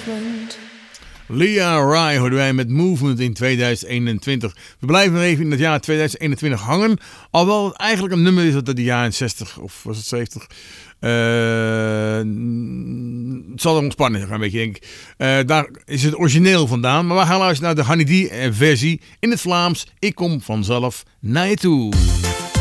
Lia Rai hoorden wij met Movement in 2021. We blijven nog even in het jaar 2021 hangen. Alhoewel het eigenlijk een nummer is uit de jaren 60 of was het 70. Het zal er ontspannen zijn, een beetje, denk ik. Daar is het origineel vandaan. Maar we gaan luisteren naar de Honey D versie in het Vlaams. Ik kom vanzelf naar je toe.